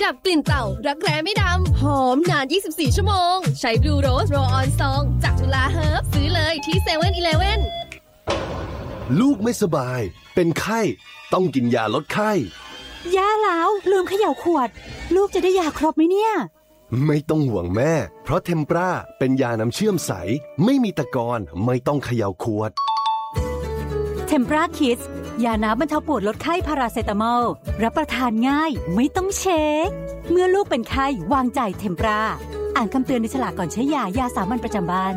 ดับกลิ่นเต่ารักแร้ไม่ดำหอมนาน24ชั่วโมงใช้ Blue Rose Roll On Song จากจุฬาเฮิร์บซื้อเลยที่ 7-Eleven ลูกไม่สบายเป็นไข้ต้องกินยาลดไข้ยาแล้วลืมเขย่าขวดลูกจะได้ยาครบไหมเนี่ยไม่ต้องห่วงแม่เพราะเทมปราเป็นยาน้ำเชื่อมใสไม่มีตะกอนไม่ต้องเขย่าขวดเทมปราคิดยาน้ำบรรเทาปวดลดไข้พาราเซตามอลรับประทานง่ายไม่ต้องเช็คเมื่อลูกเป็นไข้วางใจเทมปราอ่านคำเตือนในฉลากก่อนใช้ยาสามัญประจำบ้าน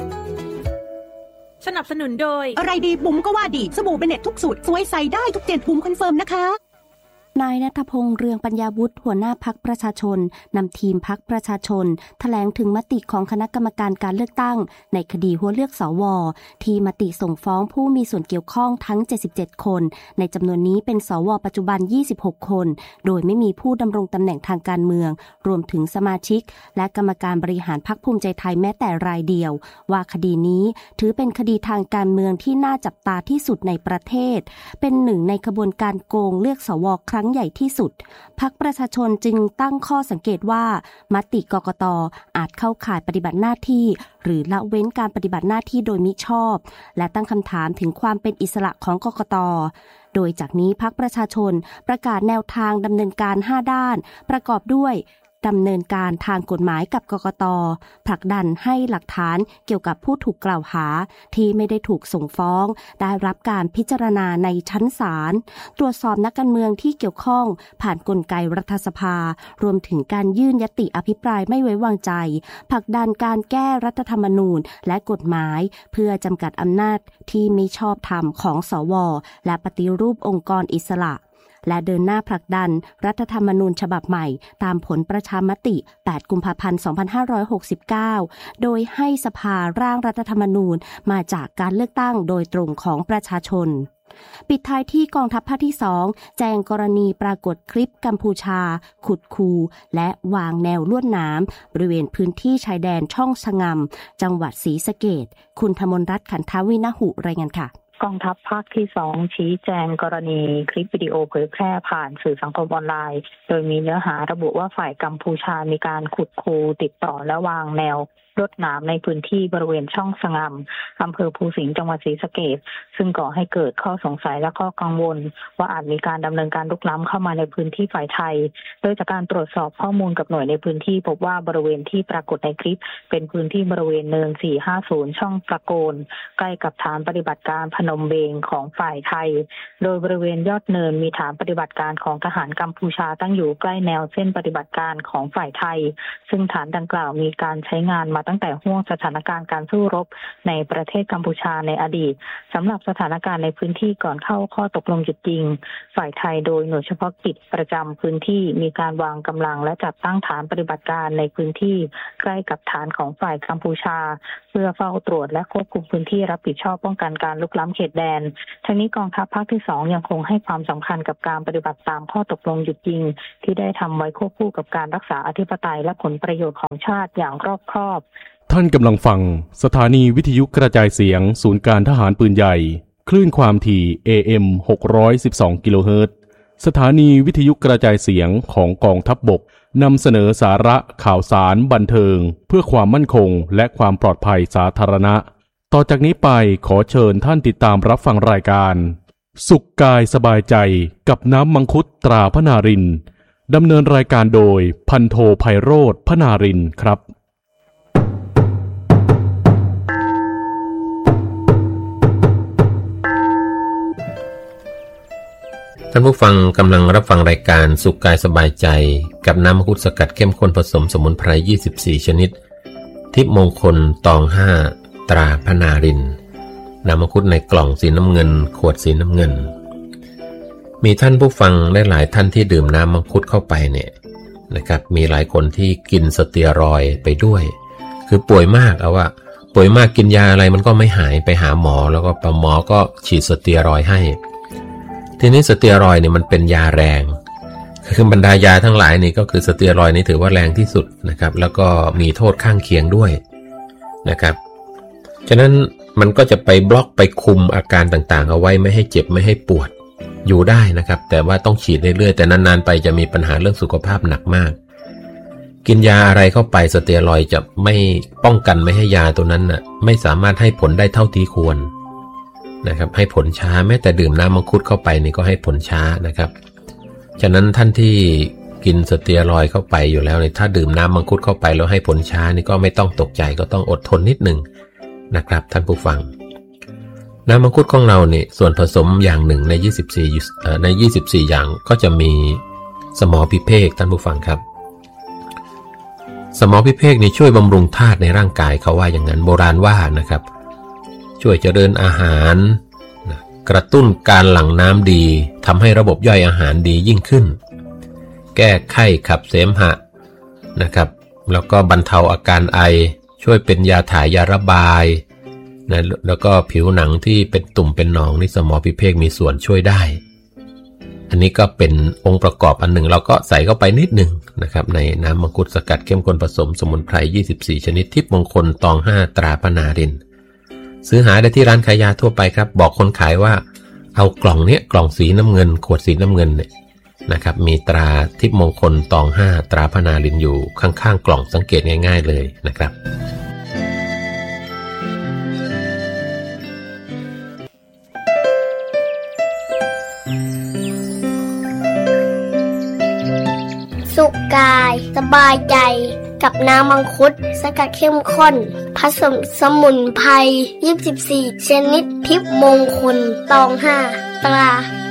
สนับสนุนโดยอะไรดีบุ๋มก็ว่าดีสบู่เบเน็ตทุกสูตรสวยใส่ได้ทุกเจนบุ๋มคอนเฟิร์มนะคะนายณัฐพงษ์เรืองปัญญาวุฒิหัวหน้าพรรคประชาชนนำทีมพรรคประชาชนแถลงถึงมติของคณะกรรมการการเลือกตั้งในคดีหัวเลือกสวที่มติส่งฟ้องผู้มีส่วนเกี่ยวข้องทั้ง77คนในจำนวนนี้เป็นสวปัจจุบัน26คนโดยไม่มีผู้ดำรงตำแหน่งทางการเมืองรวมถึงสมาชิกและกรรมการบริหารพรรคภูมิใจไทยแม้แต่รายเดียวว่าคดีนี้ถือเป็นคดีทางการเมืองที่น่าจับตาที่สุดในประเทศเป็นหนึ่งในขบวนการโกงเลือกสวครั้งใหญ่ที่สุดพรรคประชาชนจึงตั้งข้อสังเกตว่ามติกกต.อาจเข้าข่ายปฏิบัติหน้าที่หรือละเว้นการปฏิบัติหน้าที่โดยมิชอบและตั้งคำถามถึงความเป็นอิสระของกกต.โดยจากนี้พรรคประชาชนประกาศแนวทางดำเนินการ5ด้านประกอบด้วยดำเนินการทางกฎหมายกับกกต.ผลักดันให้หลักฐานเกี่ยวกับผู้ถูกกล่าวหาที่ไม่ได้ถูกส่งฟ้องได้รับการพิจารณาในชั้นศาลตรวจสอบนักการเมืองที่เกี่ยวข้องผ่านกลไกรัฐสภารวมถึงการยื่นญัตติอภิปรายไม่ไว้วางใจผลักดันการแก้รัฐธรรมนูญและกฎหมายเพื่อจำกัดอำนาจที่ไม่ชอบธรรมของสวและปฏิรูปองค์กรอิสระและเดินหน้าผลักดันรัฐธรรมนูญฉบับใหม่ตามผลประชามติ8กุมภาพันธ์2569โดยให้สภาร่างรัฐธรรมนูญมาจากการเลือกตั้งโดยตรงของประชาชนปิดท้ายที่กองทัพภาคที่2แจ้งกรณีปรากฏคลิปกัมพูชาขุดคูและวางแนวลวดหนามบริเวณพื้นที่ชายแดนช่องชะงำจังหวัดศรีสะเกษคุณธมนรัตน์ขันธวินหุรายงานค่ะกองทัพภาคที่2ชี้แจงกรณีคลิปวิดีโอเผยแพร่ผ่านสื่อสังคมออนไลน์โดยมีเนื้อหาระบุว่าฝ่ายกัมพูชามีการขุดคูติดต่อและวางแนวลวดหนามในพื้นที่บริเวณช่องสงำอำเภอภูสิงห์จังหวัดศรีสะเกษซึ่งก่อให้เกิดข้อสงสัยและข้อกังวลว่าอาจมีการดำเนินการรุกล้ำเข้ามาในพื้นที่ฝ่ายไทยโดยจากการตรวจสอบข้อมูลกับหน่วยในพื้นที่พบว่าบริเวณที่ปรากฏในคลิปเป็นพื้นที่บริเวณเนิน450ช่องประโกนใกล้กับฐานปฏิบัติการพนมเบงของฝ่ายไทยโดยบริเวณยอดเนินมีฐานปฏิบัติการของทหารกัมพูชาตั้งอยู่ใกล้แนวเส้นปฏิบัติการของฝ่ายไทยซึ่งฐานดังกล่าวมีการใช้งานมาตั้งแต่ห่วงสถานการณ์การสู้รบในประเทศกัมพูชาในอดีตสำหรับสถานการณ์ในพื้นที่ก่อนเข้าข้อตกลงหยุดยิงฝ่ายไทยโดยหน่วยเฉพาะกิจประจำพื้นที่มีการวางกำลังและจัดตั้งฐานปฏิบัติการในพื้นที่ใกล้กับฐานของฝ่ายกัมพูชาเพื่อเฝ้าตรวจและควบคุมพื้นที่รับผิดชอบป้องกันการลุกล้ำเขตแดนทั้งนี้กองทัพภาคที่2ยังคงให้ความสำคัญกับการปฏิบัติตามข้อตกลงหยุดยิงที่ได้ทำไว้ควบคู่กับการรักษาอธิปไตยและผลประโยชน์ของชาติอย่างรอบคอบท่านกำลังฟังสถานีวิทยุกระจายเสียงศูนย์การทหารปืนใหญ่คลื่นความถี่ AM 612 กิโลเฮิรตซ์สถานีวิทยุกระจายเสียงของกองทัพบกนำเสนอสาระข่าวสารบันเทิงเพื่อความมั่นคงและความปลอดภัยสาธารณะต่อจากนี้ไปขอเชิญท่านติดตามรับฟังรายการสุขกายสบายใจกับน้ำมังคุดตราพนารินดำเนินรายการโดยพันโทไพโรจน์พนารินครับท่านผู้ฟังกำลังรับฟังรายการสุขกายสบายใจกับน้ำมังคุดสกัดเข้มข้นผสมสมุนไพร24ชนิดทิพย์มงคลตอง5ตราพนารินน้ำมังคุดในกล่องสีน้ำเงินขวดสีน้ำเงินมีท่านผู้ฟังได้หลายท่านที่ดื่มน้ำมังคุดเข้าไปเนี่ยนะครับมีหลายคนที่กินสเตียรอยด์ไปด้วยคือป่วยมากเอาว่าป่วยมากกินยาอะไรมันก็ไม่หายไปหาหมอแล้วก็หมอก็ฉีดสเตียรอยด์ให้ทีนี้สเตียรอยด์เนี่ยมันเป็นยาแรงคือบรรดายาทั้งหลายนี่ก็คือสเตียรอยด์นี่ถือว่าแรงที่สุดนะครับแล้วก็มีโทษข้างเคียงด้วยนะครับฉะนั้นมันก็จะไปบล็อกไปคุมอาการต่างๆเอาไว้ไม่ให้เจ็บไม่ให้ปวดอยู่ได้นะครับแต่ว่าต้องฉีดเรื่อยๆแต่นานๆไปจะมีปัญหาเรื่องสุขภาพหนักมากกินยาอะไรเข้าไปสเตียรอยด์จะไม่ป้องกันไม่ให้ยาตัวนั้นน่ะไม่สามารถให้ผลได้เท่าที่ควรนะครับให้ผลช้าแม้แต่ดื่มน้ำมังคุดเข้าไปนี่ก็ให้ผลช้านะครับฉะนั้นท่านที่กินสเตียรอยด์เข้าไปอยู่แล้วเนี่ยถ้าดื่มน้ำมังคุดเข้าไปแล้วให้ผลช้านี่ก็ไม่ต้องตกใจก็ต้องอดทนนิดหนึ่งนะครับท่านผู้ฟังน้ำมังคุดของเราเนี่ยส่วนผสมอย่างหนึ่งใน24อย่างก็จะมีสมอพิเภกท่านผู้ฟังครับสมอพิเภกนี่ช่วยบำรุงธาตุในร่างกายเขาว่าอย่างนั้นโบราณว่านะครับช่วยเจริญอาหารกระตุ้นการหลั่งน้ำดีทำให้ระบบย่อยอาหารดียิ่งขึ้นแก้ไข้ขับเสมหะนะครับแล้วก็บรรเทาอาการไอช่วยเป็นยาถ่ายยาระบายนะแล้วก็ผิวหนังที่เป็นตุ่มเป็นหนองนี่สมอพิเภกมีส่วนช่วยได้อันนี้ก็เป็นองค์ประกอบอันหนึ่งเราก็ใส่เข้าไปนิดหนึ่งนะครับในน้ำมังคุดสกัดเข้มข้นผสมสมุนไพร24ชนิดทิพย์มงคลตอง5ตราพนารินซื้อหาได้ที่ร้านขายยาทั่วไปครับบอกคนขายว่าเอากล่องเนี้ยกล่องสีน้ำเงินขวดสีน้ำเงินเนี่ยนะครับมีตราทิพย์มงคลตอง5ตราพนารินอยู่ข้างๆกล่องสังเกตง่ายๆเลยนะครับสุขกายสบายใจกับน้ำมังคุดสกัดเข้มข้นผสมสมุนไพร24ชนิดทิพย์มงคลตอง5ตรา